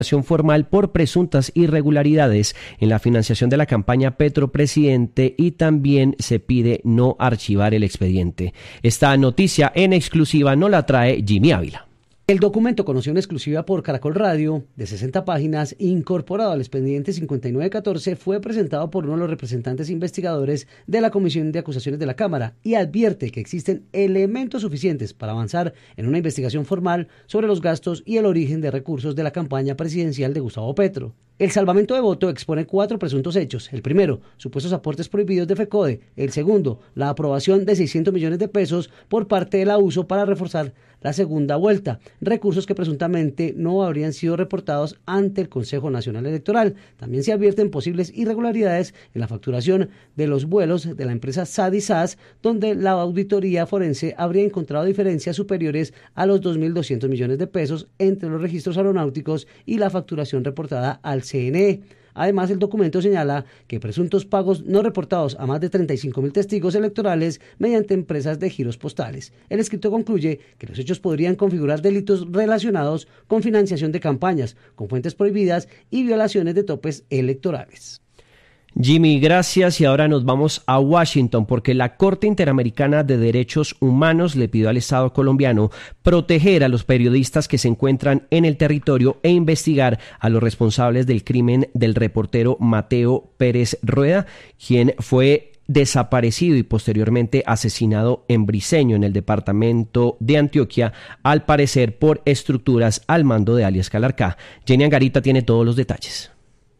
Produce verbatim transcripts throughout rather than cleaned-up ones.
formal por presuntas irregularidades en la financiación de la campaña Petro Presidente y también se pide no archivar el expediente. Esta noticia en exclusiva nos la trae Jimmy Ávila. El documento, conocido en exclusiva por Caracol Radio, de sesenta páginas, incorporado al expediente cincuenta y nueve catorce, fue presentado por uno de los representantes investigadores de la Comisión de Acusaciones de la Cámara y advierte que existen elementos suficientes para avanzar en una investigación formal sobre los gastos y el origen de recursos de la campaña presidencial de Gustavo Petro. El salvamento de voto expone cuatro presuntos hechos. El primero, supuestos aportes prohibidos de FECODE. El segundo, la aprobación de seiscientos millones de pesos por parte de la U S O para reforzar la segunda vuelta, recursos que presuntamente no habrían sido reportados ante el Consejo Nacional Electoral. También se advierten posibles irregularidades en la facturación de los vuelos de la empresa S A D y S A S, donde la auditoría forense habría encontrado diferencias superiores a los dos mil doscientos millones de pesos entre los registros aeronáuticos y la facturación reportada al C N E. Además, el documento señala que presuntos pagos no reportados a más de treinta y cinco mil testigos electorales mediante empresas de giros postales. El escrito concluye que los hechos podrían configurar delitos relacionados con financiación de campañas, con fuentes prohibidas y violaciones de topes electorales. Jimmy, gracias. Y ahora nos vamos a Washington porque la Corte Interamericana de Derechos Humanos le pidió al Estado colombiano proteger a los periodistas que se encuentran en el territorio e investigar a los responsables del crimen del reportero Mateo Pérez Rueda, quien fue desaparecido y posteriormente asesinado en Briceño, en el departamento de Antioquia, al parecer por estructuras al mando de alias Calarcá. Jenny Angarita tiene todos los detalles.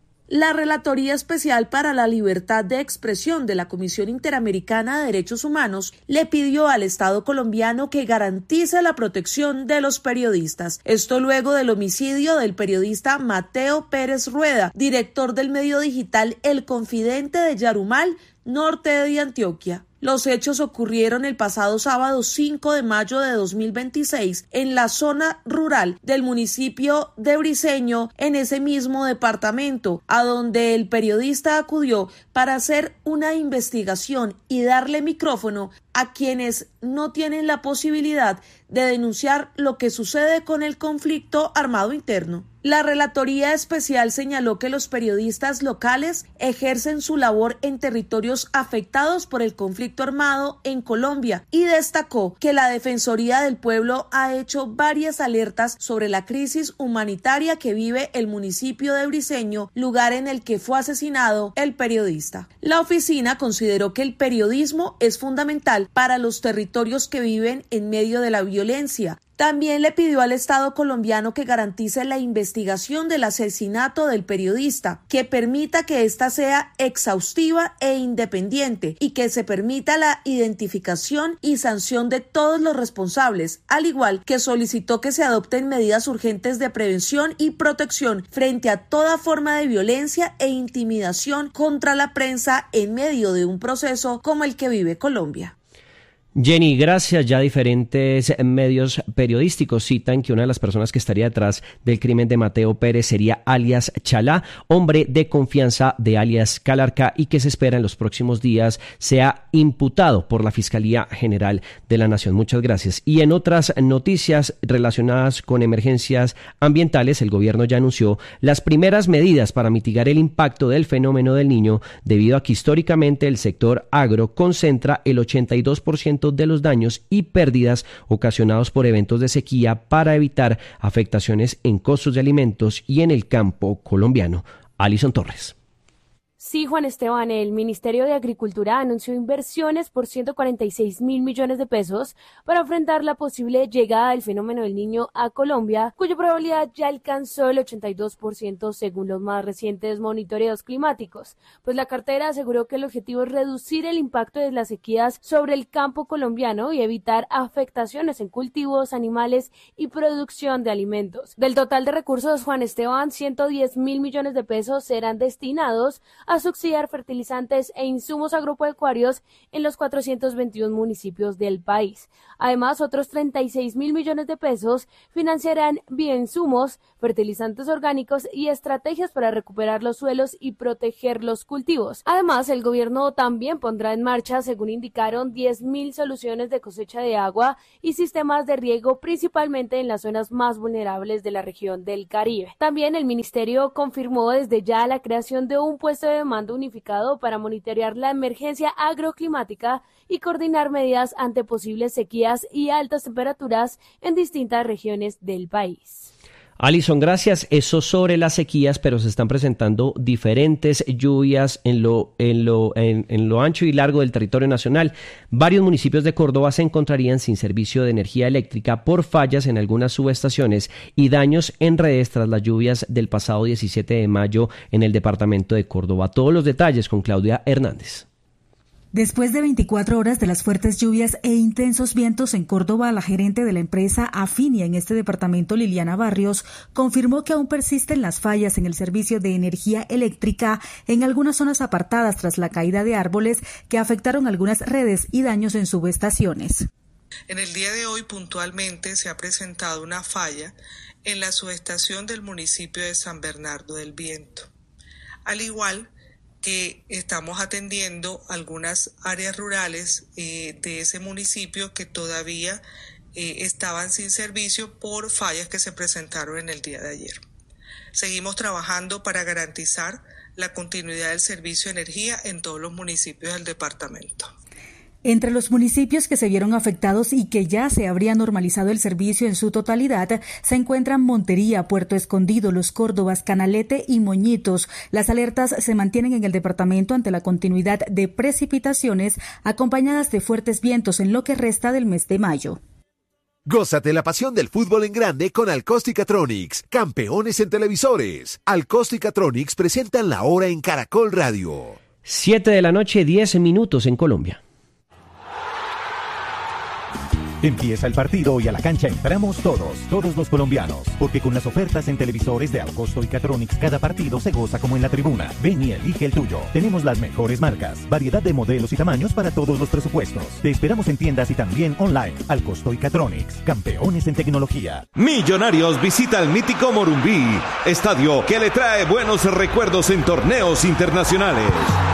La Relatoría Especial para la Libertad de Expresión de la Comisión Interamericana de Derechos Humanos le pidió al Estado colombiano que garantice la protección de los periodistas. Esto luego del homicidio del periodista Mateo Pérez Rueda, director del medio digital El Confidente de Yarumal, norte de Antioquia. Los hechos ocurrieron el pasado sábado cinco de mayo de dos mil veintiséis en la zona rural del municipio de Briceño, en ese mismo departamento, a donde el periodista acudió para hacer una investigación y darle micrófono a quienes no tienen la posibilidad de denunciar lo que sucede con el conflicto armado interno. La Relatoría Especial señaló que los periodistas locales ejercen su labor en territorios afectados por el conflicto armado en Colombia y destacó que la Defensoría del Pueblo ha hecho varias alertas sobre la crisis humanitaria que vive el municipio de Briceño, lugar en el que fue asesinado el periodista. La oficina consideró que el periodismo es fundamental para los territorios que viven en medio de la violencia. También le pidió al Estado colombiano que garantice la investigación del asesinato del periodista, que permita que ésta sea exhaustiva e independiente y que se permita la identificación y sanción de todos los responsables, al igual que solicitó que se adopten medidas urgentes de prevención y protección frente a toda forma de violencia e intimidación contra la prensa en medio de un proceso como el que vive Colombia. Jenny, gracias. Ya diferentes medios periodísticos citan que una de las personas que estaría detrás del crimen de Mateo Pérez sería alias Chalá, hombre de confianza de alias Calarcá, y que se espera en los próximos días sea imputado por la Fiscalía General de la Nación. Muchas gracias. Y en otras noticias relacionadas con emergencias ambientales, el gobierno ya anunció las primeras medidas para mitigar el impacto del fenómeno del Niño, debido a que históricamente el sector agro concentra el ochenta y dos por ciento de los daños y pérdidas ocasionados por eventos de sequía, para evitar afectaciones en costos de alimentos y en el campo colombiano. Alison Torres. Sí, Juan Esteban, el Ministerio de Agricultura anunció inversiones por ciento cuarenta y seis mil millones de pesos para enfrentar la posible llegada del fenómeno del Niño a Colombia, cuya probabilidad ya alcanzó el ochenta y dos por ciento según los más recientes monitoreos climáticos. Pues la cartera aseguró que el objetivo es reducir el impacto de las sequías sobre el campo colombiano y evitar afectaciones en cultivos, animales y producción de alimentos. Del total de recursos, Juan Esteban, ciento diez mil millones de pesos serán destinados a a subsidiar fertilizantes e insumos agropecuarios en los cuatrocientos veintiún municipios del país. Además, otros treinta y seis mil millones de pesos financiarán bioinsumos, fertilizantes orgánicos y estrategias para recuperar los suelos y proteger los cultivos. Además, el gobierno también pondrá en marcha, según indicaron, diez mil soluciones de cosecha de agua y sistemas de riego, principalmente en las zonas más vulnerables de la región del Caribe. También el ministerio confirmó desde ya la creación de un puesto de mando unificado para monitorear la emergencia agroclimática y coordinar medidas ante posibles sequías y altas temperaturas en distintas regiones del país. Alison, gracias. Eso sobre las sequías, pero se están presentando diferentes lluvias en lo, en lo, en, en lo ancho y largo del territorio nacional. Varios municipios de Córdoba se encontrarían sin servicio de energía eléctrica por fallas en algunas subestaciones y daños en redes tras las lluvias del pasado diecisiete de mayo en el departamento de Córdoba. Todos los detalles con Claudia Hernández. Después de veinticuatro horas de las fuertes lluvias e intensos vientos en Córdoba, la gerente de la empresa Afinia en este departamento, Liliana Barrios, confirmó que aún persisten las fallas en el servicio de energía eléctrica en algunas zonas apartadas tras la caída de árboles que afectaron algunas redes y daños en subestaciones. En el día de hoy puntualmente se ha presentado una falla en la subestación del municipio de San Bernardo del Viento. Al igual que estamos atendiendo algunas áreas rurales eh, de ese municipio que todavía eh, estaban sin servicio por fallas que se presentaron en el día de ayer. Seguimos trabajando para garantizar la continuidad del servicio de energía en todos los municipios del departamento. Entre los municipios que se vieron afectados y que ya se habría normalizado el servicio en su totalidad, se encuentran Montería, Puerto Escondido, Los Córdobas, Canalete y Moñitos. Las alertas se mantienen en el departamento ante la continuidad de precipitaciones acompañadas de fuertes vientos en lo que resta del mes de mayo. Gózate la pasión del fútbol en grande con Alcosticatronics, campeones en televisores. Alcosticatronics presentan la hora en Caracol Radio. Siete de la noche, diez minutos en Colombia. Empieza el partido y a la cancha entramos todos, todos los colombianos, porque con las ofertas en televisores de Alcosto y Catronics cada partido se goza como en la tribuna. Ven y elige el tuyo. Tenemos las mejores marcas, variedad de modelos y tamaños para todos los presupuestos. Te esperamos en tiendas y también online. Alcosto y Catronics, campeones en tecnología. Millonarios visita el mítico Morumbí, estadio que le trae buenos recuerdos en torneos internacionales.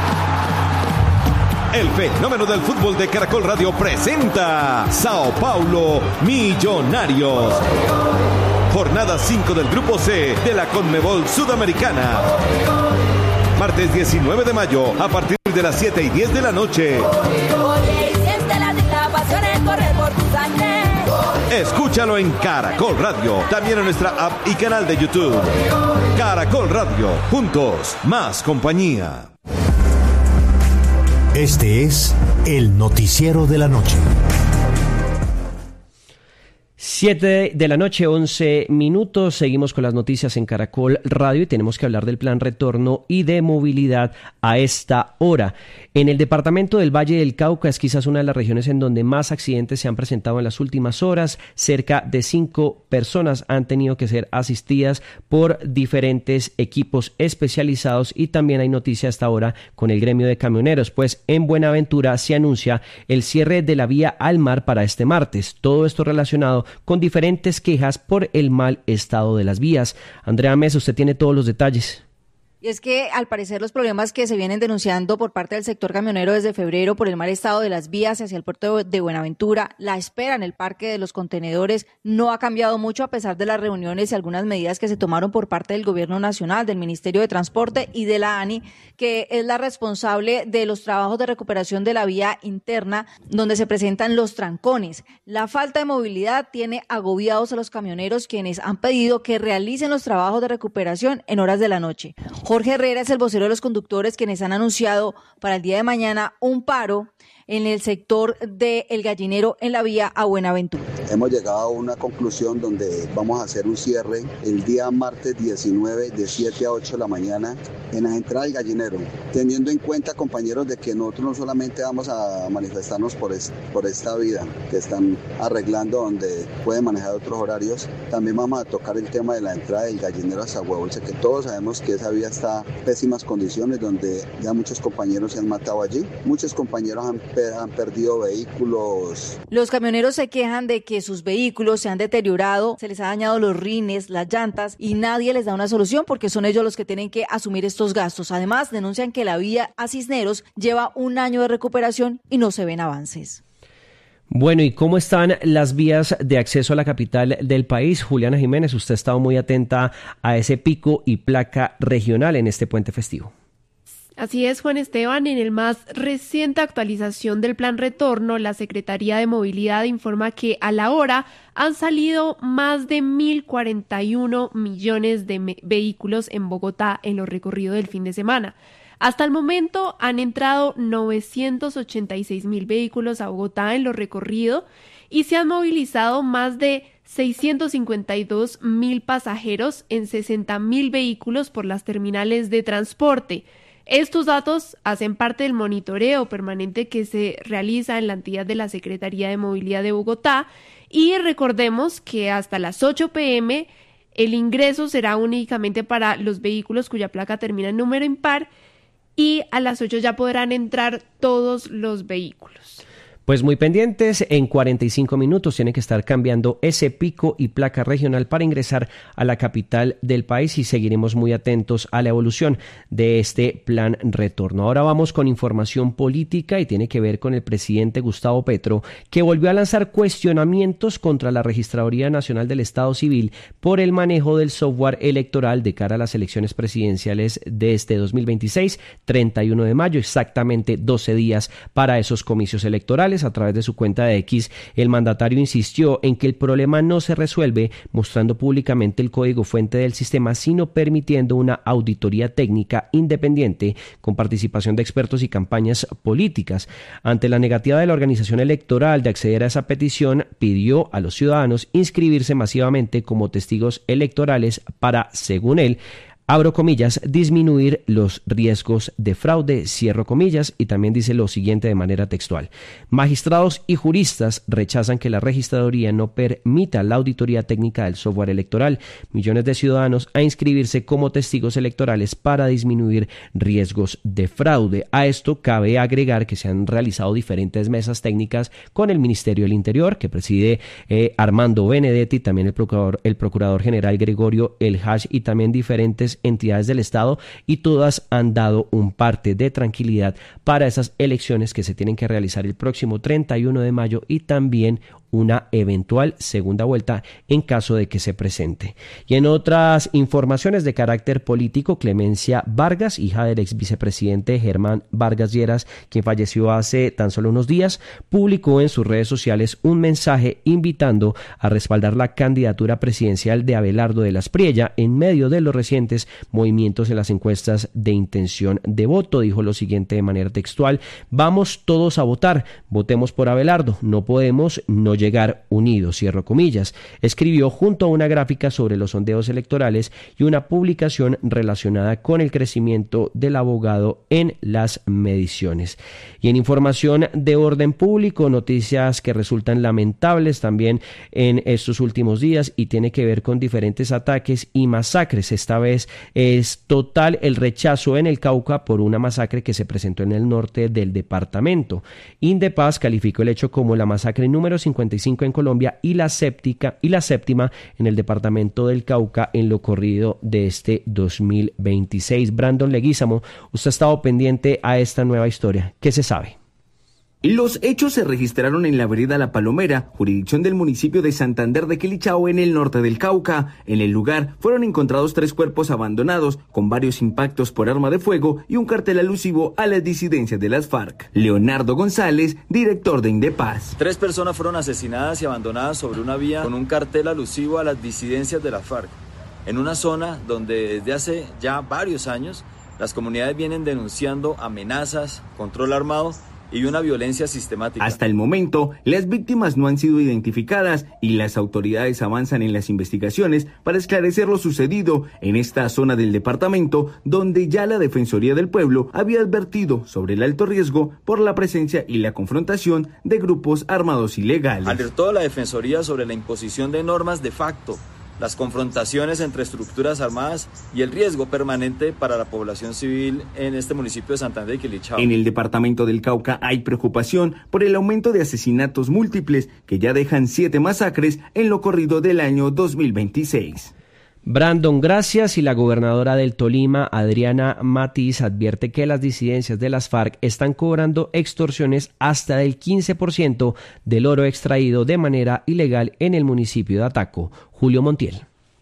El fenómeno del fútbol de Caracol Radio presenta Sao Paulo Millonarios. Jornada cinco del Grupo C de la Conmebol Sudamericana. Martes diecinueve de mayo a partir de las siete y diez de la noche. Escúchalo en Caracol Radio, también en nuestra app y canal de YouTube. Caracol Radio, juntos, más compañía. Este es el noticiero de la noche. Siete de la noche, once minutos. Seguimos con las noticias en Caracol Radio y tenemos que hablar del plan retorno y de movilidad a esta hora. En el departamento del Valle del Cauca es quizás una de las regiones en donde más accidentes se han presentado en las últimas horas. Cerca de cinco personas han tenido que ser asistidas por diferentes equipos especializados y también hay noticia hasta ahora con el gremio de camioneros, pues en Buenaventura se anuncia el cierre de la vía al mar para este martes. Todo esto relacionado con diferentes quejas por el mal estado de las vías. Andrea Mesa, usted tiene todos los detalles. Y es que, al parecer, los problemas que se vienen denunciando por parte del sector camionero desde febrero por el mal estado de las vías hacia el puerto de Buenaventura, la espera en el parque de los contenedores no ha cambiado mucho a pesar de las reuniones y algunas medidas que se tomaron por parte del Gobierno Nacional, del Ministerio de Transporte y de la ANI, que es la responsable de los trabajos de recuperación de la vía interna, donde se presentan los trancones. La falta de movilidad tiene agobiados a los camioneros, quienes han pedido que realicen los trabajos de recuperación en horas de la noche. Jorge Herrera es el vocero de los conductores, quienes han anunciado para el día de mañana un paro en el sector de El Gallinero en la vía a Buenaventura. Hemos llegado a una conclusión donde vamos a hacer un cierre el día martes diecinueve de siete a ocho de la mañana en la entrada del Gallinero, teniendo en cuenta, compañeros, de que nosotros no solamente vamos a manifestarnos por, es, por esta vía que están arreglando donde pueden manejar otros horarios, también vamos a tocar el tema de la entrada del Gallinero hasta Huevolce, que todos sabemos que esa vía está en pésimas condiciones, donde ya muchos compañeros se han matado allí, muchos compañeros han, han perdido vehículos. Los camioneros se quejan de que sus vehículos se han deteriorado, se les ha dañado los rines, las llantas y nadie les da una solución porque son ellos los que tienen que asumir estos gastos. Además, denuncian que la vía a Cisneros lleva un año de recuperación y no se ven avances. Bueno, ¿y cómo están las vías de acceso a la capital del país? Juliana Jiménez, usted ha estado muy atenta a ese pico y placa regional en este puente festivo. Así es, Juan Esteban. En el más reciente actualización del Plan Retorno, la Secretaría de Movilidad informa que a la hora han salido más de mil cuarenta y uno millones de me- vehículos en Bogotá en lo recorrido del fin de semana. Hasta el momento han entrado novecientos ochenta y seis mil vehículos a Bogotá en lo recorrido y se han movilizado más de seiscientos cincuenta y dos mil pasajeros en sesenta mil vehículos por las terminales de transporte. Estos datos hacen parte del monitoreo permanente que se realiza en la entidad de la Secretaría de Movilidad de Bogotá y recordemos que hasta las ocho pm el ingreso será únicamente para los vehículos cuya placa termina en número impar y a las ocho ya podrán entrar todos los vehículos. Pues muy pendientes, en cuarenta y cinco minutos tiene que estar cambiando ese pico y placa regional para ingresar a la capital del país y seguiremos muy atentos a la evolución de este plan retorno. Ahora vamos con información política y tiene que ver con el presidente Gustavo Petro, que volvió a lanzar cuestionamientos contra la Registraduría Nacional del Estado Civil por el manejo del software electoral de cara a las elecciones presidenciales de este dos mil veintiséis, treinta y uno de mayo, exactamente doce días para esos comicios electorales. A través de su cuenta de X, el mandatario insistió en que el problema no se resuelve mostrando públicamente el código fuente del sistema, sino permitiendo una auditoría técnica independiente con participación de expertos y campañas políticas. Ante la negativa de la organización electoral de acceder a esa petición, pidió a los ciudadanos inscribirse masivamente como testigos electorales para, según él, abro comillas, disminuir los riesgos de fraude, cierro comillas, y también dice lo siguiente de manera textual. Magistrados y juristas rechazan que la registraduría no permita la auditoría técnica del software electoral. Millones de ciudadanos a inscribirse como testigos electorales para disminuir riesgos de fraude. A esto cabe agregar que se han realizado diferentes mesas técnicas con el Ministerio del Interior, que preside eh, Armando Benedetti, también el procurador, el procurador general Gregorio El Hash y también diferentes entidades del Estado, y todas han dado un parte de tranquilidad para esas elecciones que se tienen que realizar el próximo treinta y uno de mayo y también una eventual segunda vuelta en caso de que se presente. Y en otras informaciones de carácter político, Clemencia Vargas, hija del ex vicepresidente Germán Vargas Lleras, quien falleció hace tan solo unos días, publicó en sus redes sociales un mensaje invitando a respaldar la candidatura presidencial de Abelardo de las Priella en medio de los recientes movimientos en las encuestas de intención de voto. Dijo lo siguiente de manera textual: vamos todos a votar, votemos por Abelardo, no podemos no llegar unidos, cierro comillas. Escribió junto a una gráfica sobre los sondeos electorales y una publicación relacionada con el crecimiento del abogado en las mediciones. Y en información de orden público, noticias que resultan lamentables también en estos últimos días y tiene que ver con diferentes ataques y masacres. Esta vez es total el rechazo en el Cauca por una masacre que se presentó en el norte del departamento. Indepaz calificó el hecho como la masacre número cincuenta y cinco en Colombia y la séptica y la séptima en el departamento del Cauca en lo corrido de este dos mil veintiséis. Brandon Leguízamo, usted ha estado pendiente a esta nueva historia. ¿Qué se sabe? Los hechos se registraron en la vereda La Palomera, jurisdicción del municipio de Santander de Quilichao, en el norte del Cauca. En el lugar fueron encontrados tres cuerpos abandonados, con varios impactos por arma de fuego y un cartel alusivo a las disidencias de las FARC. Leonardo González, director de Indepaz. Tres personas fueron asesinadas y abandonadas sobre una vía con un cartel alusivo a las disidencias de las FARC, en una zona donde desde hace ya varios años las comunidades vienen denunciando amenazas, control armado y una violencia sistemática. Hasta el momento, las víctimas no han sido identificadas y las autoridades avanzan en las investigaciones para esclarecer lo sucedido en esta zona del departamento, donde ya la Defensoría del Pueblo había advertido sobre el alto riesgo por la presencia y la confrontación de grupos armados ilegales. Alertó a la Defensoría sobre la imposición de normas de facto, las confrontaciones entre estructuras armadas y el riesgo permanente para la población civil en este municipio de Santander y Quilichao. En el departamento del Cauca hay preocupación por el aumento de asesinatos múltiples que ya dejan siete masacres en lo corrido del año dos mil veintiséis. Brandon, gracias. Y la gobernadora del Tolima, Adriana Matiz, advierte que las disidencias de las FARC están cobrando extorsiones hasta del quince por ciento del oro extraído de manera ilegal en el municipio de Ataco. Julio Montiel.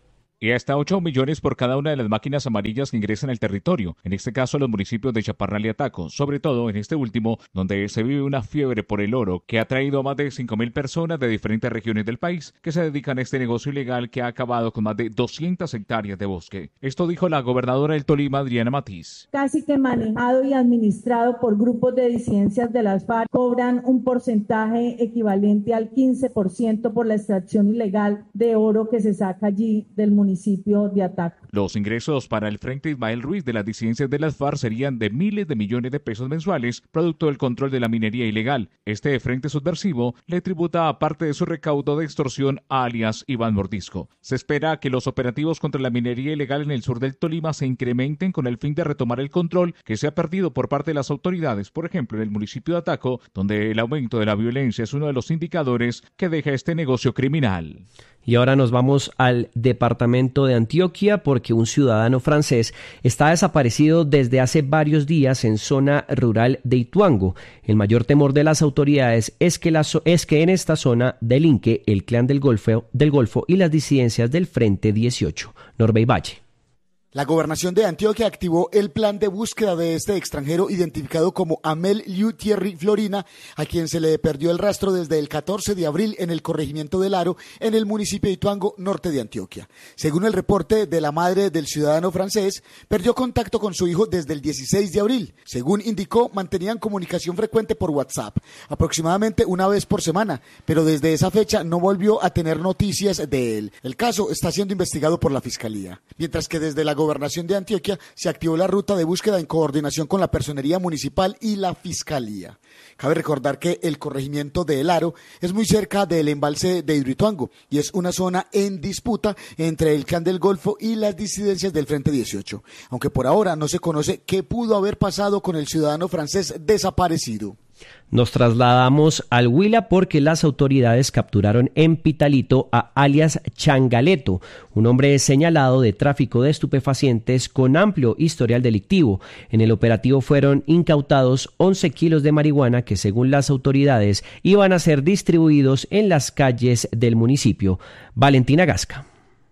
Y hasta ocho millones por cada una de las máquinas amarillas que ingresan al territorio, en este caso los municipios de Chaparral y Ataco, sobre todo en este último, donde se vive una fiebre por el oro que ha traído a más de cinco mil personas de diferentes regiones del país que se dedican a este negocio ilegal que ha acabado con más de doscientas hectáreas de bosque. Esto dijo la gobernadora del Tolima, Adriana Matiz. Casi que manejado y administrado por grupos de disidencias de las FARC, cobran un porcentaje equivalente al quince por ciento por la extracción ilegal de oro que se saca allí del municipio. municipio de Ataco. Los ingresos para el Frente Ismael Ruiz de las disidencias de las FARC serían de miles de millones de pesos mensuales, producto del control de la minería ilegal. Este frente subversivo le tributa a parte de su recaudo de extorsión a alias Iván Mordisco. Se espera que los operativos contra la minería ilegal en el sur del Tolima se incrementen con el fin de retomar el control que se ha perdido por parte de las autoridades, por ejemplo en el municipio de Ataco, donde el aumento de la violencia es uno de los indicadores que deja este negocio criminal. Y ahora nos vamos al departamento de Antioquia porque un ciudadano francés está desaparecido desde hace varios días en zona rural de Ituango. El mayor temor de las autoridades es que, la, es que en esta zona delinque el clan del Golfo, del Golfo y las disidencias del Frente dieciocho. Norbey Valle. La gobernación de Antioquia activó el plan de búsqueda de este extranjero identificado como Amel Liu Thierry Florina, a quien se le perdió el rastro desde el catorce de abril en el corregimiento del Aro, en el municipio de Ituango, norte de Antioquia. Según el reporte de la madre del ciudadano francés, perdió contacto con su hijo desde el dieciséis de abril. Según indicó, mantenían comunicación frecuente por WhatsApp, aproximadamente una vez por semana, pero desde esa fecha no volvió a tener noticias de él. El caso está siendo investigado por la Fiscalía. Mientras que desde la Gobernación de Antioquia se activó la ruta de búsqueda en coordinación con la Personería Municipal y la Fiscalía. Cabe recordar que el corregimiento de El Aro es muy cerca del embalse de Hidroituango y es una zona en disputa entre el clan del Golfo y las disidencias del Frente dieciocho, aunque por ahora no se conoce qué pudo haber pasado con el ciudadano francés desaparecido. Nos trasladamos al Huila porque las autoridades capturaron en Pitalito a alias Changaleto, un hombre señalado de tráfico de estupefacientes con amplio historial delictivo. En el operativo fueron incautados once kilos de marihuana que, según las autoridades, iban a ser distribuidos en las calles del municipio. Valentina Gasca.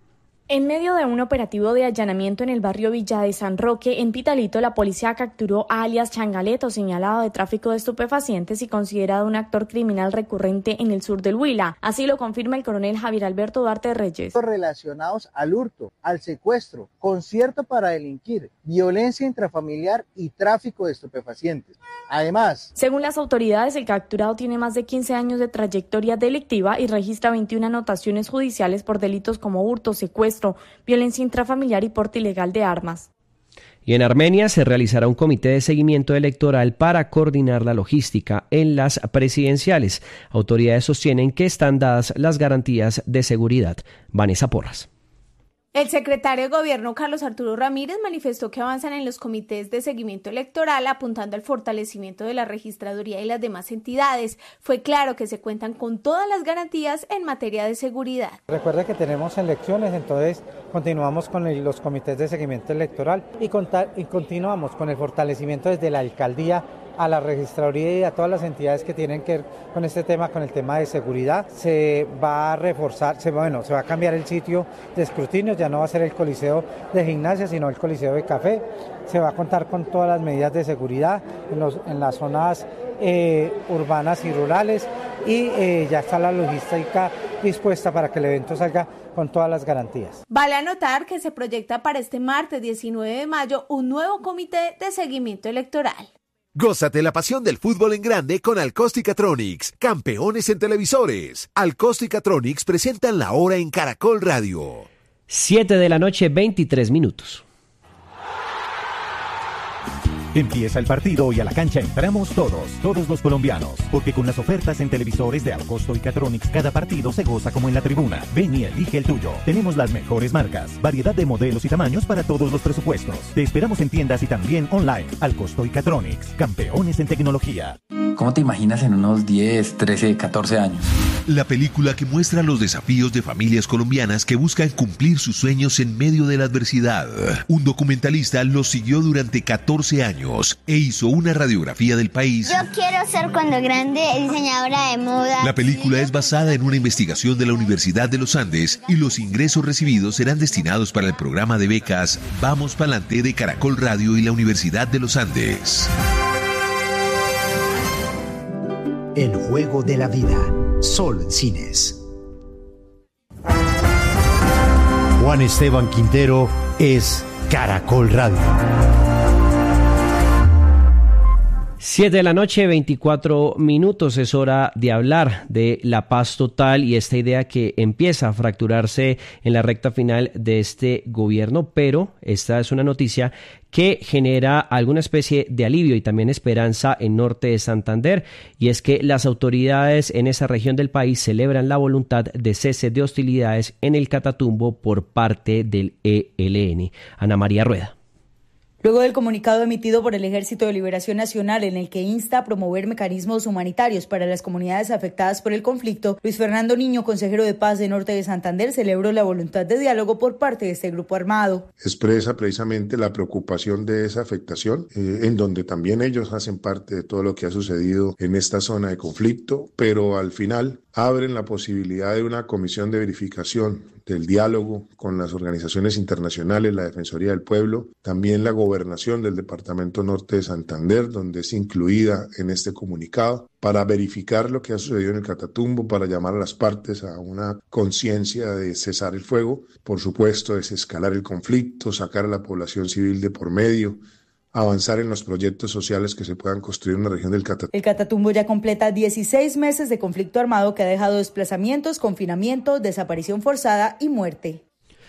En medio de un operativo de allanamiento en el barrio Villa de San Roque, en Pitalito, la policía capturó a alias Changaleto, señalado de tráfico de estupefacientes y considerado un actor criminal recurrente en el sur del Huila. Así lo confirma el coronel Javier Alberto Duarte Reyes. Relacionados al hurto, al secuestro, concierto para delinquir, violencia intrafamiliar y tráfico de estupefacientes. Además, según las autoridades, el capturado tiene más de quince años de trayectoria delictiva y registra veintiuna anotaciones judiciales por delitos como hurto, secuestro, violencia intrafamiliar y porte ilegal de armas. Y en Armenia se realizará un comité de seguimiento electoral para coordinar la logística en las presidenciales. Autoridades sostienen que están dadas las garantías de seguridad. Vanessa Porras. El secretario de Gobierno, Carlos Arturo Ramírez, manifestó que avanzan en los comités de seguimiento electoral apuntando al fortalecimiento de la registraduría y las demás entidades. Fue claro que se cuentan con todas las garantías en materia de seguridad. Recuerda que tenemos elecciones, entonces continuamos con el, los comités de seguimiento electoral y, contar, y continuamos con el fortalecimiento desde la alcaldía a la registraduría y a todas las entidades que tienen que ver con este tema, con el tema de seguridad. Se va a reforzar, se, bueno, se va a cambiar el sitio de escrutinio, ya no va a ser el coliseo de gimnasia, sino el coliseo de café. Se va a contar con todas las medidas de seguridad en, los, en las zonas eh, urbanas y rurales y eh, ya está la logística dispuesta para que el evento salga con todas las garantías. Vale anotar que se proyecta para este martes diecinueve de mayo un nuevo comité de seguimiento electoral. Gózate la pasión del fútbol en grande con Alcóstica-Tronics, campeones en televisores. Alcóstica-Tronics presentan la hora en Caracol Radio. siete de la noche, veintitrés minutos. Empieza el partido y a la cancha entramos todos, todos los colombianos, porque con las ofertas en televisores de Alcosto y Catronics cada partido se goza como en la tribuna. Ven y elige el tuyo. Tenemos las mejores marcas, variedad de modelos y tamaños para todos los presupuestos. Te esperamos en tiendas y también online. Alcosto y Catronics, campeones en tecnología. ¿Cómo te imaginas en unos diez, trece, catorce años? La película que muestra los desafíos de familias colombianas que buscan cumplir sus sueños en medio de la adversidad. Un documentalista los siguió durante catorce años e hizo una radiografía del país. Yo quiero ser cuando grande diseñadora de moda. La película es basada en una investigación de la Universidad de los Andes y los ingresos recibidos serán destinados para el programa de becas Vamos Pa'lante de Caracol Radio y la Universidad de los Andes. El juego de la vida. Sol Cines. Juan Esteban Quintero es Caracol Radio. siete de la noche, veinticuatro minutos, es hora de hablar de la paz total y esta idea que empieza a fracturarse en la recta final de este gobierno, pero esta es una noticia que genera alguna especie de alivio y también esperanza en norte de Santander, y es que las autoridades en esa región del país celebran la voluntad de cese de hostilidades en el Catatumbo por parte del E L N. Ana María Rueda. Luego del comunicado emitido por el Ejército de Liberación Nacional en el que insta a promover mecanismos humanitarios para las comunidades afectadas por el conflicto, Luis Fernando Niño, consejero de paz de Norte de Santander, celebró la voluntad de diálogo por parte de este grupo armado. Expresa precisamente la preocupación de esa afectación, eh, en donde también ellos hacen parte de todo lo que ha sucedido en esta zona de conflicto, pero al final abren la posibilidad de una comisión de verificación del diálogo con las organizaciones internacionales, la Defensoría del Pueblo, también la Gobernación del Departamento Norte de Santander, donde es incluida en este comunicado, para verificar lo que ha sucedido en el Catatumbo, para llamar a las partes a una conciencia de cesar el fuego, por supuesto, desescalar el conflicto, sacar a la población civil de por medio, avanzar en los proyectos sociales que se puedan construir en la región del Catatumbo. El Catatumbo ya completa dieciséis meses de conflicto armado que ha dejado desplazamientos, confinamiento, desaparición forzada y muerte.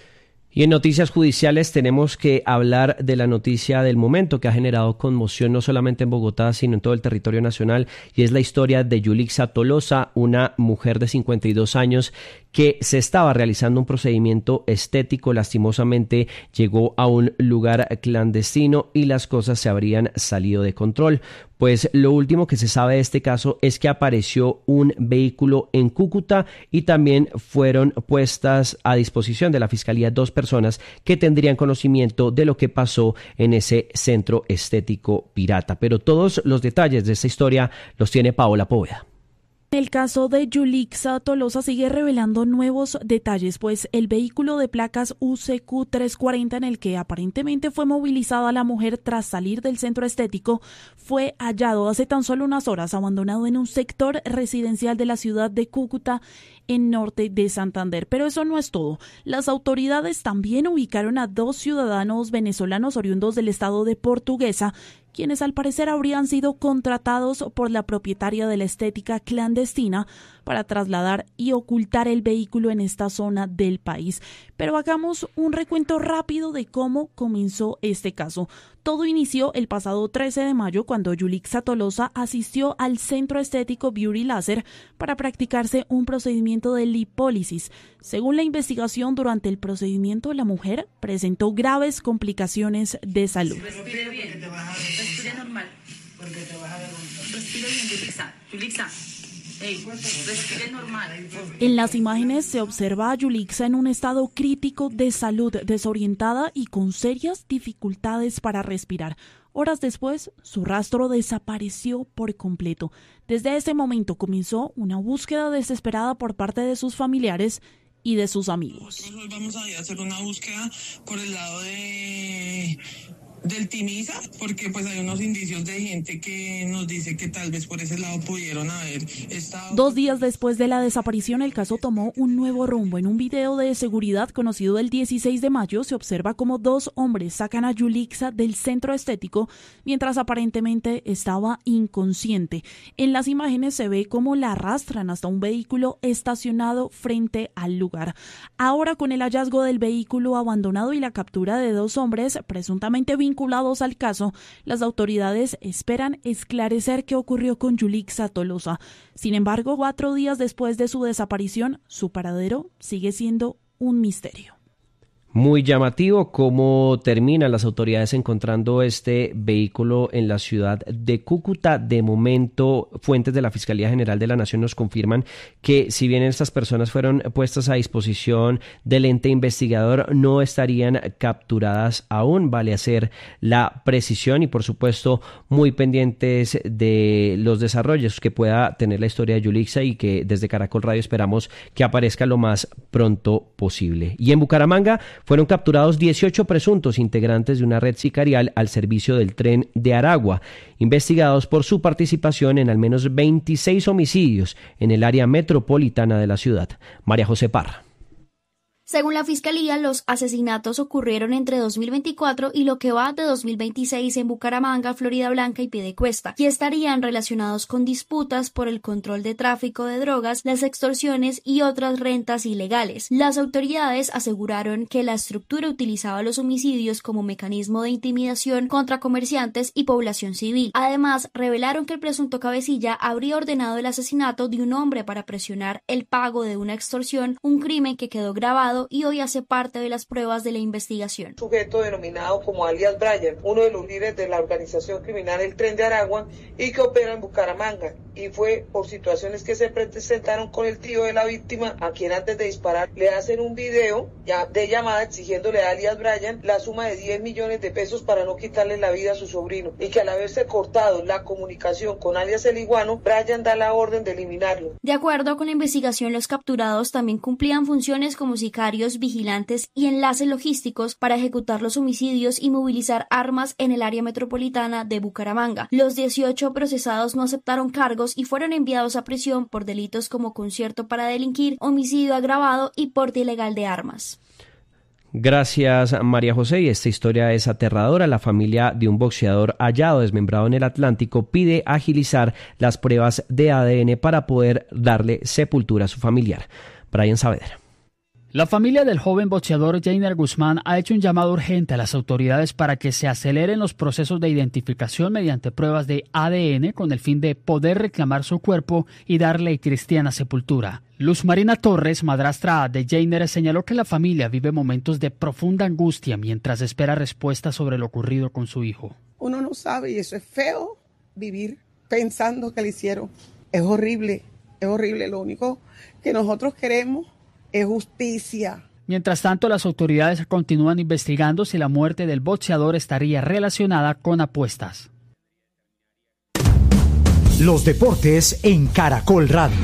Y en noticias judiciales tenemos que hablar de la noticia del momento que ha generado conmoción no solamente en Bogotá, sino en todo el territorio nacional, y es la historia de Yulixa Tolosa, una mujer de cincuenta y dos años que se estaba realizando un procedimiento estético. Lastimosamente llegó a un lugar clandestino y las cosas se habrían salido de control. Pues lo último que se sabe de este caso es que apareció un vehículo en Cúcuta y también fueron puestas a disposición de la Fiscalía dos personas que tendrían conocimiento de lo que pasó en ese centro estético pirata. Pero todos los detalles de esta historia los tiene Paola Poveda. El caso de Yulixa Tolosa sigue revelando nuevos detalles, pues el vehículo de placas U C Q trescientos cuarenta en el que aparentemente fue movilizada la mujer tras salir del centro estético fue hallado hace tan solo unas horas abandonado en un sector residencial de la ciudad de Cúcuta, en norte de Santander. Pero eso no es todo. Las autoridades también ubicaron a dos ciudadanos venezolanos oriundos del estado de Portuguesa, quienes al parecer habrían sido contratados por la propietaria de la estética clandestina para trasladar y ocultar el vehículo en esta zona del país. Pero hagamos un recuento rápido de cómo comenzó este caso. Todo inició el pasado trece de mayo cuando Yulixa Tolosa asistió al centro estético Beauty Laser para practicarse un procedimiento de lipólisis. Según la investigación, durante el procedimiento la mujer presentó graves complicaciones de salud. Respire bien, respire normal. Respire bien, Yulixa. Yulixa. Hey, respire normal. En las imágenes se observa a Yulixa en un estado crítico de salud, desorientada y con serias dificultades para respirar. Horas después, su rastro desapareció por completo. Desde ese momento comenzó una búsqueda desesperada por parte de sus familiares y de sus amigos. Nosotros vamos a hacer una búsqueda por el lado de... de del Timisa, porque pues hay unos indicios de gente que nos dice que tal vez por ese lado pudieron haber estado... Dos días después de la desaparición, el caso tomó un nuevo rumbo. En un video de seguridad conocido el dieciséis de mayo, se observa cómo dos hombres sacan a Yulixa del centro estético mientras aparentemente estaba inconsciente. En las imágenes se ve cómo la arrastran hasta un vehículo estacionado frente al lugar. Ahora, con el hallazgo del vehículo abandonado y la captura de dos hombres presuntamente vinculados al caso, las autoridades esperan esclarecer qué ocurrió con Yulixa Tolosa. Sin embargo, cuatro días después de su desaparición, su paradero sigue siendo un misterio. Muy llamativo cómo terminan las autoridades encontrando este vehículo en la ciudad de Cúcuta. De momento, fuentes de la Fiscalía General de la Nación nos confirman que si bien estas personas fueron puestas a disposición del ente investigador, no estarían capturadas aún. Vale hacer la precisión y, por supuesto, muy pendientes de los desarrollos que pueda tener la historia de Yulixa y que desde Caracol Radio esperamos que aparezca lo más pronto posible. Y en Bucaramanga fueron capturados dieciocho presuntos integrantes de una red sicarial al servicio del Tren de Aragua, investigados por su participación en al menos veintiséis homicidios en el área metropolitana de la ciudad. María José Parra. Según la Fiscalía, los asesinatos ocurrieron entre dos mil veinticuatro y lo que va de dos mil veintiséis en Bucaramanga, Florida Blanca y Piedecuesta, y estarían relacionados con disputas por el control de tráfico de drogas, las extorsiones y otras rentas ilegales. Las autoridades aseguraron que la estructura utilizaba los homicidios como mecanismo de intimidación contra comerciantes y población civil. Además, revelaron que el presunto cabecilla habría ordenado el asesinato de un hombre para presionar el pago de una extorsión, un crimen que quedó grabado y hoy hace parte de las pruebas de la investigación. Sujeto denominado como alias Brian, uno de los líderes de la organización criminal El Tren de Aragua y que opera en Bucaramanga, y fue por situaciones que se presentaron con el tío de la víctima, a quien antes de disparar le hacen un video de llamada exigiéndole a alias Brian la suma de diez millones de pesos para no quitarle la vida a su sobrino, y que al haberse cortado la comunicación con alias El Iguano, Brian da la orden de eliminarlo. De acuerdo con la investigación, los capturados también cumplían funciones como sicarios, vigilantes y enlaces logísticos para ejecutar los homicidios y movilizar armas en el área metropolitana de Bucaramanga. Los dieciocho procesados no aceptaron cargos y fueron enviados a prisión por delitos como concierto para delinquir, homicidio agravado y porte ilegal de armas. Gracias, María José. Y esta historia es aterradora. La familia de un boxeador hallado desmembrado en el Atlántico pide agilizar las pruebas de A D N para poder darle sepultura a su familiar. Brian Saavedra. La familia del joven boxeador Jainer Guzmán ha hecho un llamado urgente a las autoridades para que se aceleren los procesos de identificación mediante pruebas de A D N con el fin de poder reclamar su cuerpo y darle cristiana sepultura. Luz Marina Torres, madrastra de Jainer, señaló que la familia vive momentos de profunda angustia mientras espera respuestas sobre lo ocurrido con su hijo. Uno no sabe y eso es feo, vivir pensando que le hicieron. Es horrible, es horrible. Lo único que nosotros queremos es justicia. Mientras tanto, las autoridades continúan investigando si la muerte del boxeador estaría relacionada con apuestas. Los deportes en Caracol Radio.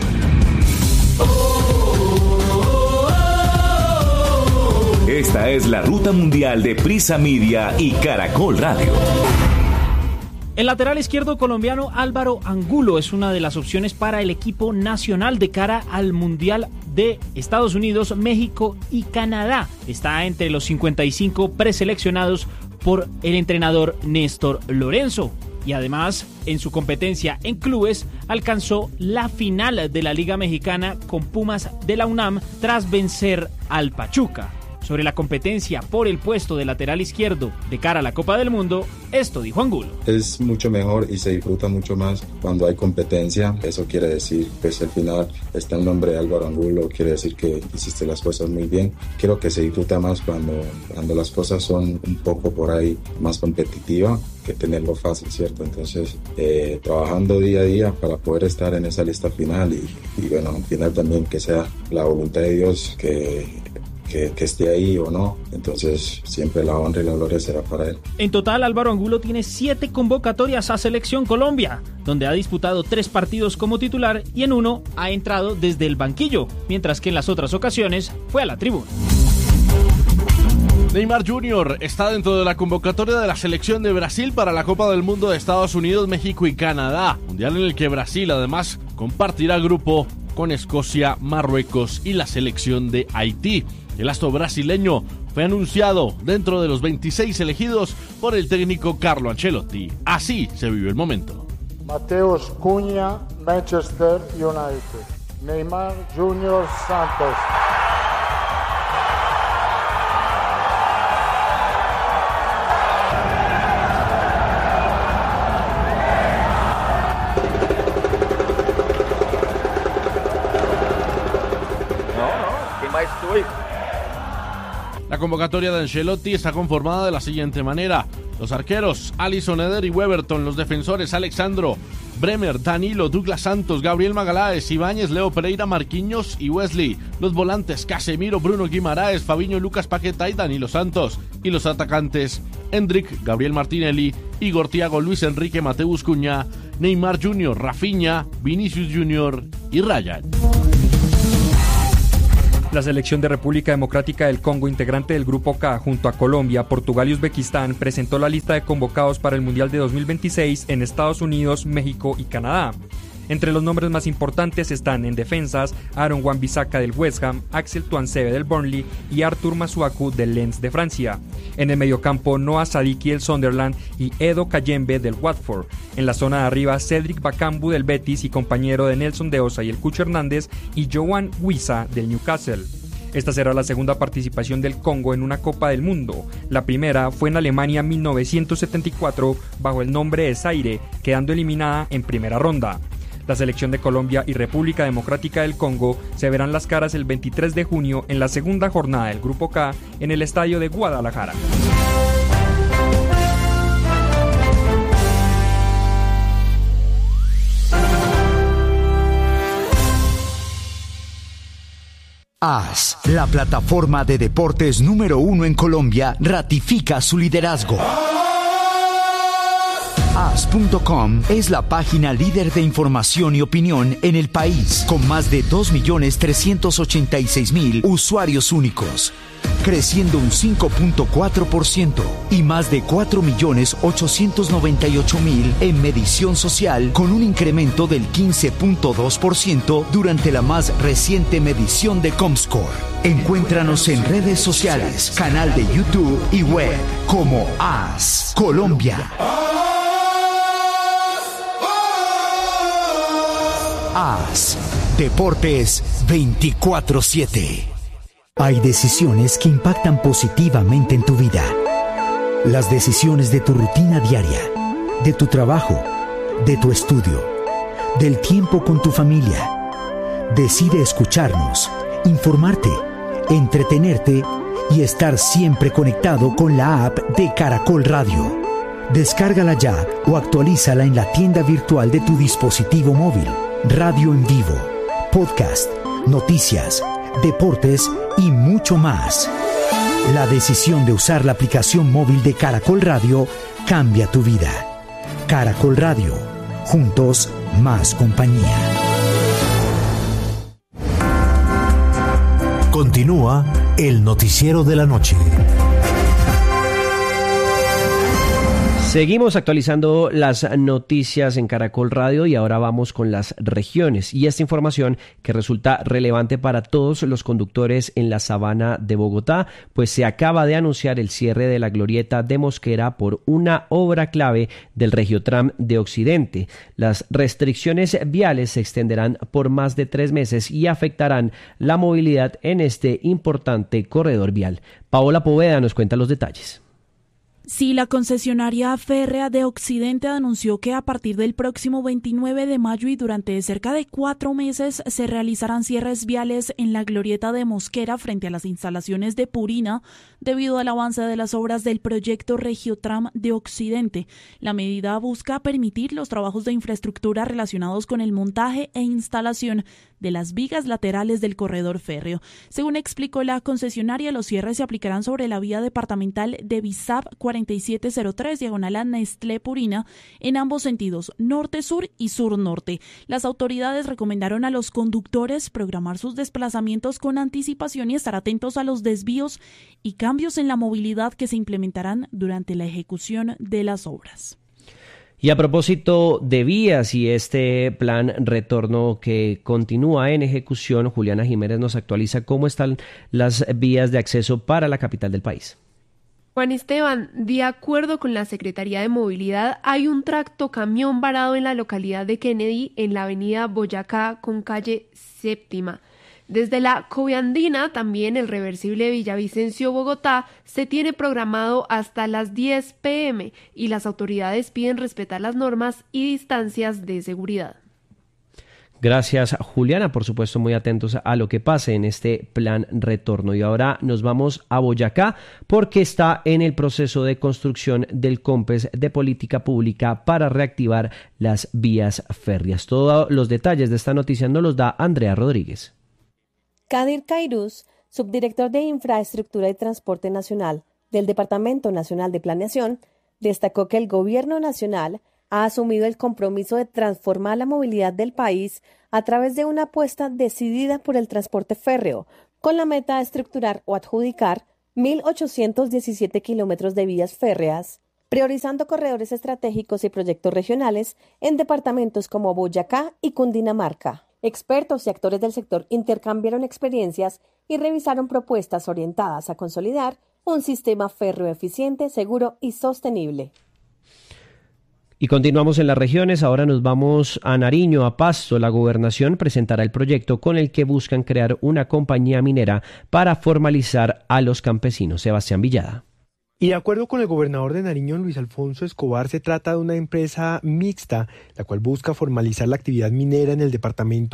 Esta es la ruta mundial de Prisa Media y Caracol Radio. El lateral izquierdo colombiano Álvaro Angulo es una de las opciones para el equipo nacional de cara al Mundial de Estados Unidos, México y Canadá. Está entre los cincuenta y cinco preseleccionados por el entrenador Néstor Lorenzo. Y además, en su competencia en clubes, alcanzó la final de la Liga Mexicana con Pumas de la UNAM tras vencer al Pachuca. Sobre la competencia por el puesto de lateral izquierdo de cara a la Copa del Mundo, esto dijo Angulo. Es mucho mejor y se disfruta mucho más cuando hay competencia. Eso quiere decir, pues al final está el nombre de Álvaro Angulo, quiere decir que hiciste las cosas muy bien. Creo que se disfruta más cuando, cuando las cosas son un poco por ahí más competitivas que tenerlo fácil, ¿cierto? Entonces, eh, trabajando día a día para poder estar en esa lista final y, y bueno, al final también que sea la voluntad de Dios que... Que, que esté ahí o no, entonces siempre la honra y la gloria será para él. En total, Álvaro Angulo tiene siete convocatorias a Selección Colombia, donde ha disputado tres partidos como titular y en uno ha entrado desde el banquillo, mientras que en las otras ocasiones fue a la tribuna. Neymar junior está dentro de la convocatoria de la selección de Brasil para la Copa del Mundo de Estados Unidos, México y Canadá, mundial en el que Brasil además compartirá grupo con Escocia, Marruecos y la selección de Haití. El astro brasileño fue anunciado dentro de los veintiséis elegidos por el técnico Carlo Ancelotti. Así se vive el momento. Mateus Cunha, Manchester United. Neymar junior Santos. La convocatoria de Ancelotti está conformada de la siguiente manera: los arqueros Alisson, Eder y Weberton, los defensores Alexandro, Bremer, Danilo, Douglas Santos, Gabriel Magaláes, Ibáñez, Leo Pereira, Marquinhos y Wesley, los volantes Casemiro, Bruno Guimaraes, Fabinho, Lucas Paquetá y Danilo Santos, y los atacantes Endrick, Gabriel Martinelli, Igor Thiago, Luis Enrique, Mateus Cunha, Neymar junior, Rafinha, Vinicius junior y Ryan. La selección de República Democrática del Congo, integrante del Grupo K, junto a Colombia, Portugal y Uzbekistán, presentó la lista de convocados para el Mundial de dos mil veintiséis en Estados Unidos, México y Canadá. Entre los nombres más importantes están en defensas Aaron Wan-Bissaka del West Ham, Axel Tuanzebe del Burnley y Arthur Masuaku del Lens de Francia. En el mediocampo, Noah Sadiki del Sunderland y Edo Kayembe del Watford. En la zona de arriba, Cedric Bakambu del Betis y compañero de Nelson de Osa y el Cucho Hernández, y Johan Wissa del Newcastle. Esta será la segunda participación del Congo en una Copa del Mundo. La primera fue en Alemania en mil novecientos setenta y cuatro bajo el nombre de Zaire, quedando eliminada en primera ronda. La selección de Colombia y República Democrática del Congo se verán las caras el veintitrés de junio en la segunda jornada del Grupo K en el estadio de Guadalajara. A S, la plataforma de deportes número uno en Colombia, ratifica su liderazgo. A S punto com es la página líder de información y opinión en el país, con más de dos millones trescientos ochenta y seis mil usuarios únicos, creciendo un cinco punto cuatro por ciento, y más de cuatro millones ochocientos noventa y ocho mil en medición social, con un incremento del quince punto dos por ciento durante la más reciente medición de Comscore. Encuéntranos en redes sociales, canal de YouTube y web como A S Colombia. A S Deportes veinticuatro siete. Hay decisiones que impactan positivamente en tu vida. Las decisiones de tu rutina diaria, de tu trabajo, de tu estudio, del tiempo con tu familia. Decide escucharnos, informarte, entretenerte y estar siempre conectado con la app de Caracol Radio. Descárgala ya o actualízala en la tienda virtual de tu dispositivo móvil. Radio en vivo, podcast, noticias, deportes y mucho más. La decisión de usar la aplicación móvil de Caracol Radio cambia tu vida. Caracol Radio, juntos más compañía. Continúa el noticiero de la noche. Seguimos actualizando las noticias en Caracol Radio y ahora vamos con las regiones y esta información que resulta relevante para todos los conductores en la sabana de Bogotá, pues se acaba de anunciar el cierre de la glorieta de Mosquera por una obra clave del Regiotram de Occidente. Las restricciones viales se extenderán por más de tres meses y afectarán la movilidad en este importante corredor vial. Paola Poveda nos cuenta los detalles. Sí, la concesionaria férrea de Occidente anunció que a partir del próximo veintinueve de mayo y durante cerca de cuatro meses se realizarán cierres viales en la glorieta de Mosquera frente a las instalaciones de Purina debido al avance de las obras del proyecto Regiotram de Occidente. La medida busca permitir los trabajos de infraestructura relacionados con el montaje e instalación de las vigas laterales del corredor férreo. Según explicó la concesionaria, los cierres se aplicarán sobre la vía departamental de Bizab cuarenta y siete cero tres, diagonal a Nestlé Purina, en ambos sentidos, norte-sur y sur-norte. Las autoridades recomendaron a los conductores programar sus desplazamientos con anticipación y estar atentos a los desvíos y cambios en la movilidad que se implementarán durante la ejecución de las obras. Y a propósito de vías y este plan retorno que continúa en ejecución, Juliana Jiménez nos actualiza cómo están las vías de acceso para la capital del país. Juan Esteban, de acuerdo con la Secretaría de Movilidad, hay un tracto camión varado en la localidad de Kennedy, en la avenida Boyacá con calle Séptima. Desde la Coviandina, también el reversible Villavicencio, Bogotá, se tiene programado hasta las diez pe eme y las autoridades piden respetar las normas y distancias de seguridad. Gracias, Juliana. Por supuesto, muy atentos a lo que pase en este plan retorno. Y ahora nos vamos a Boyacá porque está en el proceso de construcción del COMPES de política pública para reactivar las vías férreas. Todos los detalles de esta noticia nos los da Andrea Rodríguez. Kadir Cairuz, subdirector de Infraestructura y Transporte Nacional del Departamento Nacional de Planeación, destacó que el Gobierno Nacional ha asumido el compromiso de transformar la movilidad del país a través de una apuesta decidida por el transporte férreo, con la meta de estructurar o adjudicar mil ochocientos diecisiete kilómetros de vías férreas, priorizando corredores estratégicos y proyectos regionales en departamentos como Boyacá y Cundinamarca. Expertos y actores del sector intercambiaron experiencias y revisaron propuestas orientadas a consolidar un sistema férreo eficiente, seguro y sostenible. Y continuamos en las regiones, ahora nos vamos a Nariño, a Pasto. La gobernación presentará el proyecto con el que buscan crear una compañía minera para formalizar a los campesinos. Sebastián Villada. Y de acuerdo con el gobernador de Nariño, Luis Alfonso Escobar, se trata de una empresa mixta, la cual busca formalizar la actividad minera en el departamento